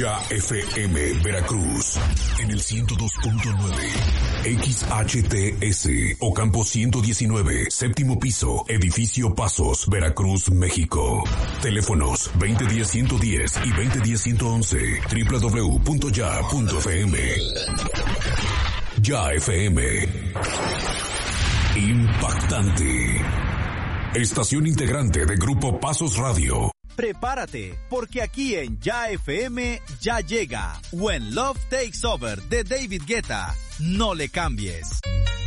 Ya FM Veracruz en el 102.9 XHTS Ocampo 119, séptimo piso, edificio Pasos, Veracruz, México. Teléfonos 2010-110 y 2010-111, www.ya.fm. Ya FM. Impactante. Estación integrante de Grupo Pasos Radio. Prepárate, porque aquí en Ya FM ya llega When Love Takes Over de David Guetta. No le cambies.